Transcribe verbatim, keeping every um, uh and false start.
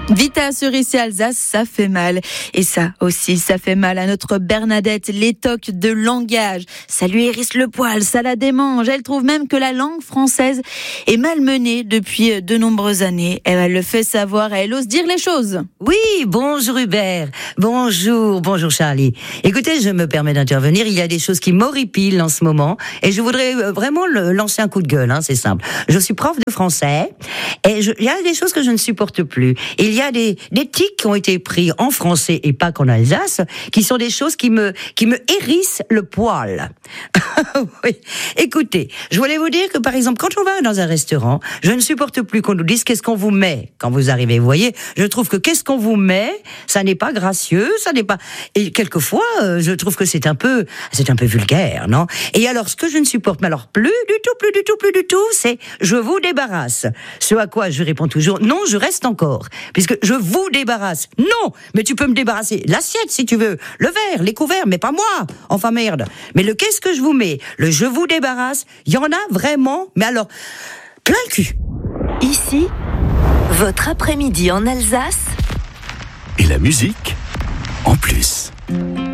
Vita sur ici Alsace, ça fait mal. Et ça aussi, ça fait mal à notre Bernadette, les tocs de langage. Ça lui hérisse le poil, ça la démange. Elle trouve même que la langue française est malmenée depuis de nombreuses années. Elle le fait savoir et elle ose dire les choses. Oui, bonjour Hubert. Bonjour, bonjour Charlie. Écoutez, je me permets d'intervenir. Il y a des choses qui m'horripilent en ce moment. Et je voudrais vraiment le, lancer un coup de gueule, hein, c'est simple. Je suis prof de français. Et je, il y a des choses que je ne supporte plus. Il y a des, des tics qui ont été pris en français et pas qu'en Alsace, qui sont des choses qui me, qui me hérissent le poil. Oui. Écoutez, je voulais vous dire que par exemple, quand on va dans un restaurant, je ne supporte plus qu'on nous dise qu'est-ce qu'on vous met quand vous arrivez. Vous voyez, je trouve que qu'est-ce qu'on vous met, ça n'est pas gracieux, ça n'est pas. Et quelquefois, euh, je trouve que c'est un peu, c'est un peu vulgaire, non? Et alors, ce que je ne supporte, mais alors plus du tout, plus du tout, plus du tout, c'est je vous débarrasse. Ce à quoi je réponds toujours non, je reste encore, puisque je vous débarrasse. Non, mais tu peux me débarrasser l'assiette si tu veux, le verre, les couverts, mais pas moi. Enfin merde. Mais le qu'est-ce que je vous mets, le je vous débarrasse, il y en a vraiment, mais alors plein le cul. Ici, votre après-midi en Alsace. Et la musique en plus.